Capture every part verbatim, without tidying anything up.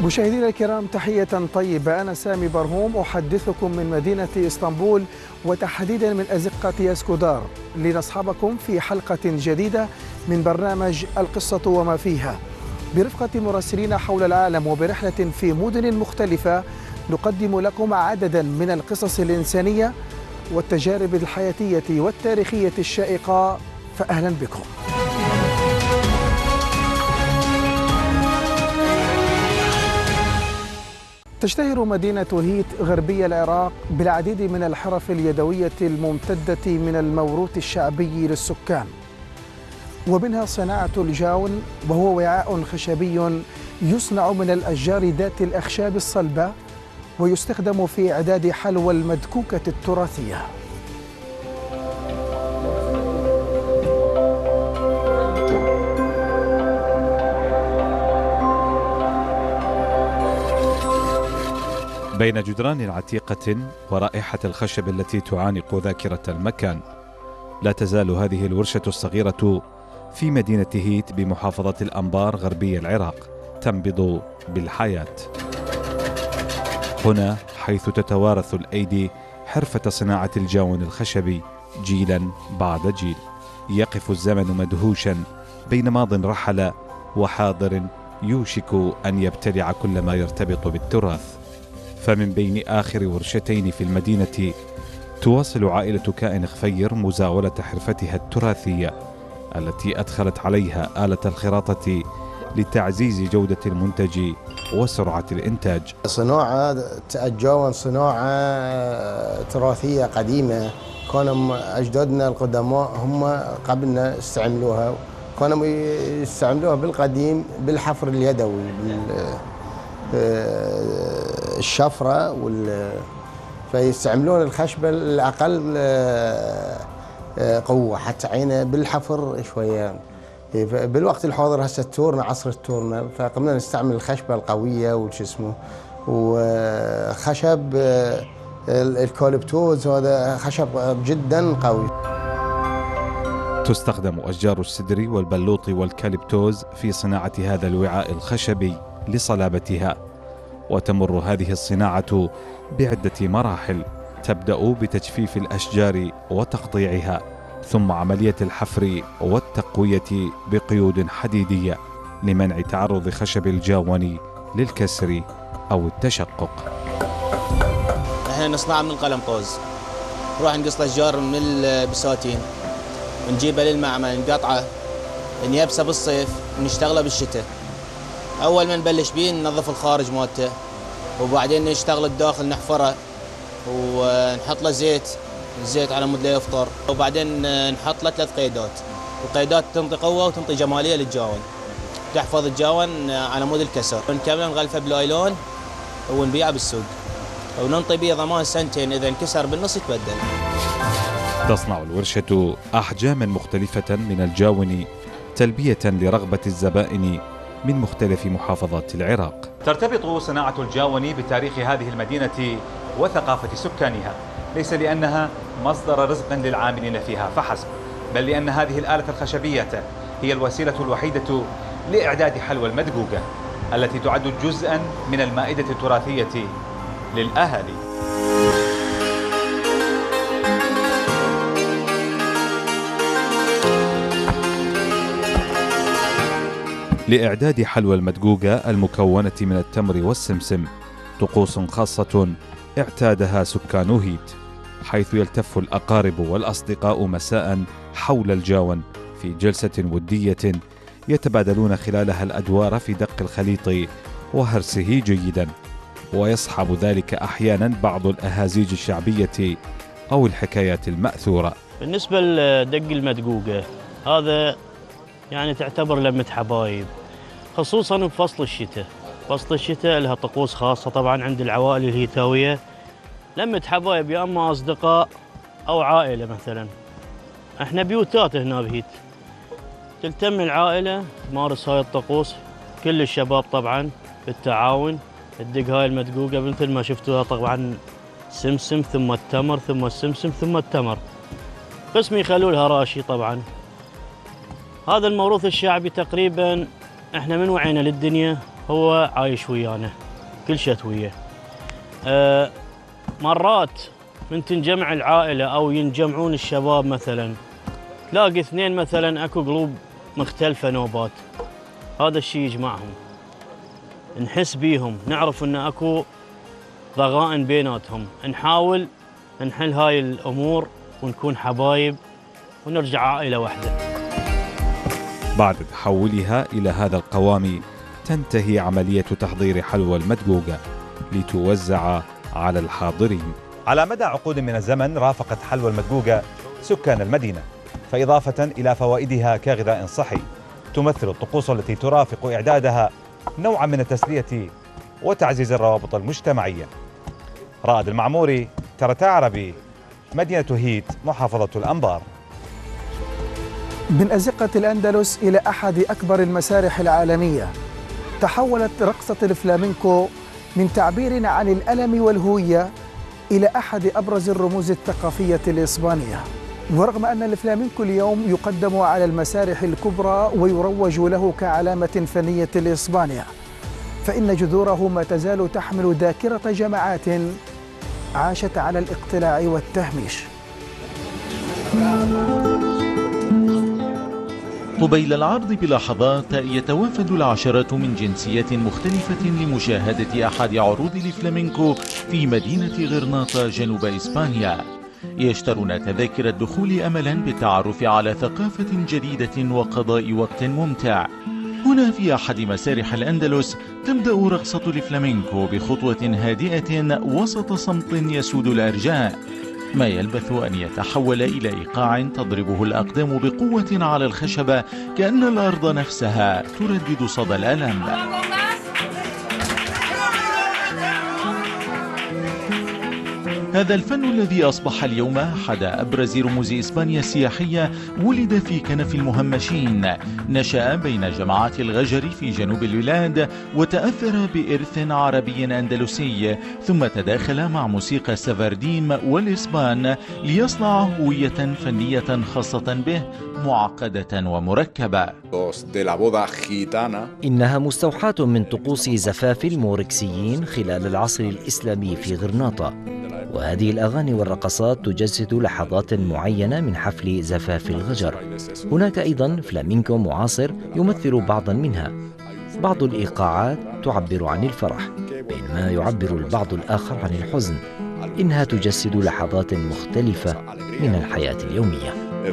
مشاهدينا الكرام، تحية طيبة. أنا سامي برهوم أحدثكم من مدينة إسطنبول وتحديدا من أزقة ياسكودار لنصحبكم في حلقة جديدة من برنامج القصة وما فيها، برفقة مراسلين حول العالم وبرحلة في مدن مختلفة نقدم لكم عددا من القصص الإنسانية والتجارب الحياتية والتاريخية الشائقة. فأهلا بكم. تشتهر مدينة هيت غربي العراق بالعديد من الحرف اليدوية الممتدة من الموروث الشعبي للسكان، ومنها صناعة الجاون، وهو وعاء خشبي يصنع من الأشجار ذات الأخشاب الصلبة ويستخدم في إعداد حلوى المدكوكة التراثية. بين جدران عتيقة ورائحة الخشب التي تعانق ذاكرة المكان، لا تزال هذه الورشة الصغيرة في مدينة هيت بمحافظة الأنبار غربي العراق تنبض بالحياة. هنا حيث تتوارث الأيدي حرفة صناعة الجاون الخشبي جيلا بعد جيل، يقف الزمن مدهوشا بين ماض رحل وحاضر يوشك أن يبتلع كل ما يرتبط بالتراث. فمن بين آخر ورشتين في المدينة تواصل عائلة كائن خفير مزاولة حرفتها التراثية التي أدخلت عليها آلة الخراطة لتعزيز جودة المنتج وسرعة الإنتاج. صناعة الجاون صناعة تراثية قديمة، كانوا أجدادنا القدماء هم قبلنا استعملوها، كانوا يستعملوها بالقديم بالحفر اليدوي، الشفرة وال فيستعملون الخشبة الأقل قوة حتى عينه بالحفر شوية. بالوقت الحاضر هسه التورنة، عصر التورنة، فقمنا نستعمل الخشبة القوية وش اسمه، وخشب الكوليبتوز هذا خشب جدا قوي. تستخدم أشجار السدر والبلوط والكاليبتوز في صناعة هذا الوعاء الخشبي لصلابتها، وتمر هذه الصناعة بعدة مراحل، تبدأ بتجفيف الأشجار وتقطيعها، ثم عملية الحفر والتقوية بقيود حديدية لمنع تعرض خشب الجاون للكسر أو التشقق. احنا نصنعها من القلم طوز، نروح نقص الأشجار من البساتين ونجيبها للمعمل نقطعه نيبسه بالصيف ونشتغله بالشتاء. أول ما نبلش بيه ننظف الخارج مالته، وبعدين نشتغل الداخل نحفره ونحط له زيت الزيت على مود لا يفطر، وبعدين نحط له ثلاث قيدات، القيدات تنطي قوة وتنطي جمالية للجاون، تحفظ الجاون على مود الكسر. ونكمله نغلفه بلايلون ونبيعه بالسوق، وننطي بيه ضمان سنتين، إذا انكسر بالنص يتبدل. تصنع الورشة أحجاما مختلفة من الجاون تلبية لرغبة الزبائن من مختلف محافظات العراق. ترتبط صناعة الجاون بتاريخ هذه المدينة وثقافة سكانها، ليس لأنها مصدر رزق للعاملين فيها فحسب، بل لأن هذه الآلة الخشبية هي الوسيلة الوحيدة لإعداد حلوى المدقوقة التي تعد جزءا من المائدة التراثية للأهالي. لإعداد حلوى المدقوقة المكونة من التمر والسمسم طقوس خاصة اعتادها سكان هيت، حيث يلتف الأقارب والأصدقاء مساء حول الجاون في جلسة ودية يتبادلون خلالها الأدوار في دق الخليط وهرسه جيدا، ويصحب ذلك أحيانا بعض الأهازيج الشعبية أو الحكايات المأثورة. بالنسبة لدق المدقوقة هذا يعني تعتبر لمة حبايب، خصوصا بفصل الشتاء. فصل الشتاء لها طقوس خاصة طبعا عند العوائل الهيتاوية، لمة حبايب يا اما اصدقاء او عائلة. مثلا احنا بيوتات هنا بهيت، تلتم العائلة تمارس هاي الطقوس، كل الشباب طبعا بالتعاون تدق هاي المدقوقة مثل ما شفتوها، طبعا سمسم ثم التمر ثم السمسم ثم التمر، قسم يخلولها راشي. طبعا هذا الموروث الشعبي تقريبا احنا من وعينا للدنيا هو عايش ويانا كل شيء وياه. أه مرات من تنجمع العائلة أو ينجمعون الشباب مثلا، تلاقي اثنين مثلا أكو قلوب مختلفة نوبات، هذا الشيء يجمعهم، نحس بيهم، نعرف أن أكو ضغائن بيناتهم، نحاول نحل هاي الأمور ونكون حبايب ونرجع عائلة واحدة. بعد تحولها إلى هذا القوام تنتهي عملية تحضير حلوى المدقوقة لتوزع على الحاضرين. على مدى عقود من الزمن رافقت حلوى المدقوقة سكان المدينة، فإضافة إلى فوائدها كغذاء صحي تمثل الطقوس التي ترافق إعدادها نوعا من التسلية وتعزيز الروابط المجتمعية. رائد المعموري، ترتا عربي، مدينة هيت، محافظة الأنبار. من أزقة الأندلس إلى أحد أكبر المسارح العالمية، تحولت رقصة الفلامينكو من تعبير عن الألم والهوية إلى أحد أبرز الرموز الثقافية الإسبانية. ورغم أن الفلامينكو اليوم يقدم على المسارح الكبرى ويروج له كعلامة فنية لإسبانيا، فإن جذوره ما تزال تحمل ذاكرة جماعات عاشت على الاقتلاع والتهميش. قبيل العرض بلحظات يتوافد العشرات من جنسيات مختلفة لمشاهدة أحد عروض الفلامينكو في مدينة غرناطة جنوب إسبانيا. يشترون تذاكر الدخول أملا بالتعرف على ثقافة جديدة وقضاء وقت ممتع. هنا في أحد مسارح الأندلس تبدأ رقصة الفلامينكو بخطوة هادئة وسط صمت يسود الأرجاء، ما يلبث أن يتحول إلى إيقاع تضربه الأقدام بقوة على الخشبة كأن الأرض نفسها تردد صدى الألم. هذا الفن الذي أصبح اليوم أحد أبرز رموز إسبانيا السياحية ولد في كنف المهمشين، نشأ بين جماعات الغجر في جنوب البلاد وتأثر بإرث عربي أندلسي، ثم تداخل مع موسيقى السفارديم والإسبان ليصنع هوية فنية خاصة به معقدة ومركبة. إنها مستوحاة من طقوس زفاف الموركسيين خلال العصر الإسلامي في غرناطة، وهذه الأغاني والرقصات تجسد لحظات معينة من حفل زفاف الغجر. هناك أيضا فلامينكو معاصر يمثل بعضا منها. بعض الإيقاعات تعبر عن الفرح، بينما يعبر البعض الآخر عن الحزن. إنها تجسد لحظات مختلفة من الحياة اليومية.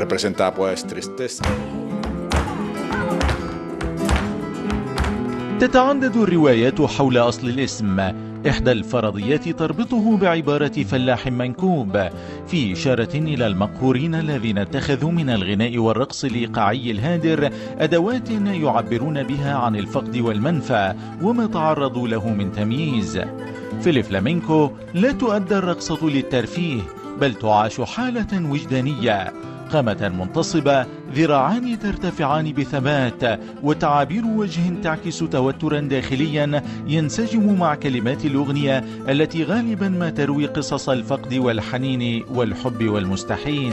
تتعدد الروايات حول أصل الاسم. إحدى الفرضيات تربطه بعبارة فلاح منكوب، في إشارة إلى المقهورين الذين اتخذوا من الغناء والرقص الإيقاعي الهادر أدوات يعبرون بها عن الفقد والمنفى وما تعرضوا له من تمييز. في الفلامينكو لا تؤدى الرقصة للترفيه، بل تعاش حالة وجدانية. قامة منتصبة، ذراعان ترتفعان بثبات، وتعابير وجه تعكس توترا داخليا ينسجم مع كلمات الأغنية التي غالبا ما تروي قصص الفقد والحنين والحب والمستحيل.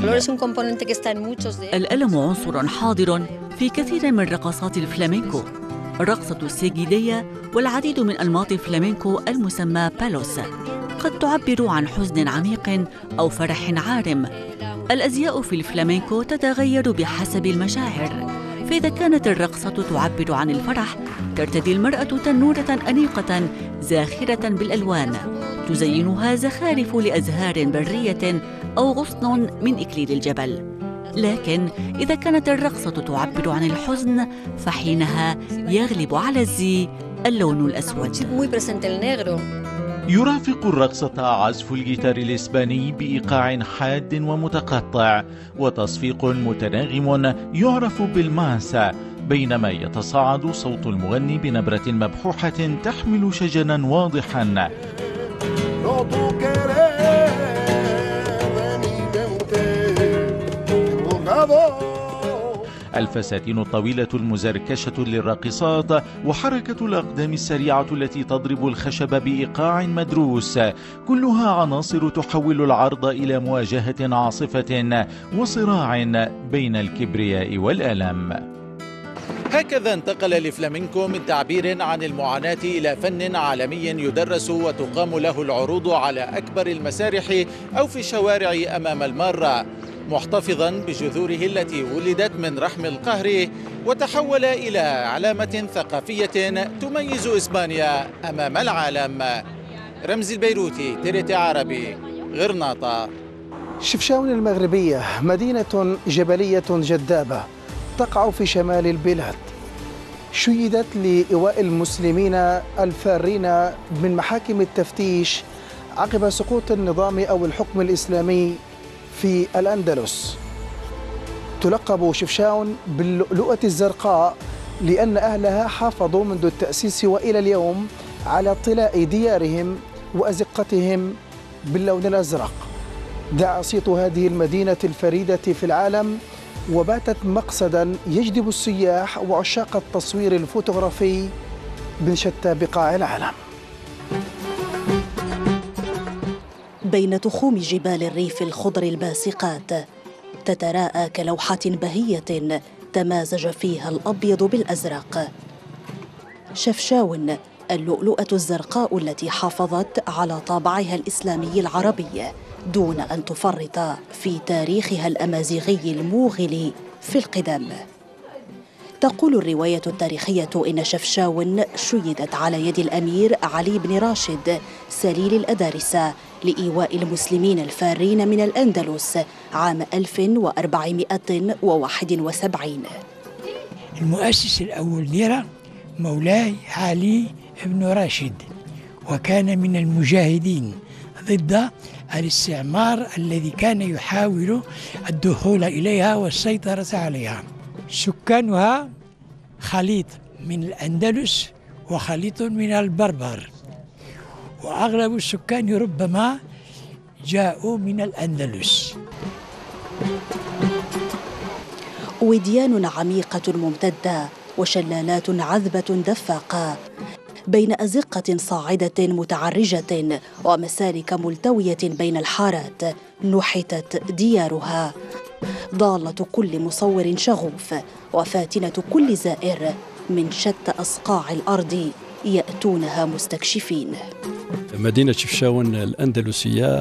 الألم عنصر حاضر في كثير من رقصات الفلامينكو. رقصة السيجيدية والعديد من أنماط الفلامينكو المسمى بالوس قد تعبر عن حزن عميق أو فرح عارم. الأزياء في الفلامينكو تتغير بحسب المشاعر، فإذا كانت الرقصة تعبر عن الفرح ترتدي المرأة تنورة أنيقة زاخرة بالألوان تزينها زخارف لأزهار برية أو غصن من إكليل الجبل. لكن إذا كانت الرقصة تعبر عن الحزن فحينها يغلب على الزي اللون الأسود. يرافق الرقصة عزف الجيتار الإسباني بإيقاع حاد ومتقطع وتصفيق متناغم يعرف بالماسا، بينما يتصاعد صوت المغني بنبرة مبحوحة تحمل شجنا واضحا. الفساتين الطويلة المزركشة للراقصات وحركة الأقدام السريعة التي تضرب الخشب بإيقاع مدروس، كلها عناصر تحول العرض إلى مواجهة عاصفة وصراع بين الكبرياء والألم. هكذا انتقل الفلامينكو من تعبير عن المعاناة إلى فن عالمي يدرس وتقام له العروض على أكبر المسارح أو في الشوارع أمام المارة، محتفظا بجذوره التي ولدت من رحم القهر وتحول إلى علامة ثقافية تميز إسبانيا أمام العالم. رمزي البيروتي، تيريتي عربي، غرناطة. شفشاون المغربية مدينة جبلية جذابة تقع في شمال البلاد، شيدت لإيواء المسلمين الفارين من محاكم التفتيش عقب سقوط النظام أو الحكم الإسلامي في الأندلس. تلقب شفشاون باللؤلؤة الزرقاء لأن أهلها حافظوا منذ التأسيس وإلى اليوم على طلاء ديارهم وأزقتهم باللون الأزرق. دعا صيت هذه المدينة الفريدة في العالم وباتت مقصدا يجذب السياح وعشاق التصوير الفوتوغرافي من شتى بقاع العالم. بين تخوم جبال الريف الخضر الباسقات تتراءى كلوحة بهية تمازج فيها الأبيض بالأزرق. شفشاون اللؤلؤة الزرقاء التي حافظت على طابعها الإسلامي العربي دون أن تفرط في تاريخها الأمازيغي الموغل في القدم. تقول الرواية التاريخية إن شفشاون شيدت على يد الأمير علي بن راشد سليل الأدارسة لإيواء المسلمين الفارين من الأندلس عام ألف وأربعمائة وواحد وسبعين. المؤسس الأول ليرة مولاي علي بن راشد، وكان من المجاهدين ضد الاستعمار الذي كان يحاول الدخول إليها والسيطرة عليها. سكانها خليط من الأندلس وخليط من البربر، وأغلب السكان ربما جاءوا من الأندلس. وديان عميقة ممتدة وشلالات عذبة دفاقة بين أزقة صاعدة متعرجة ومسالك ملتوية بين الحارات نحتت ديارها، ضالة كل مصور شغوف وفاتنة كل زائر من شتى أصقاع الأرض يأتونها مستكشفين. مدينة شفشاون الأندلسية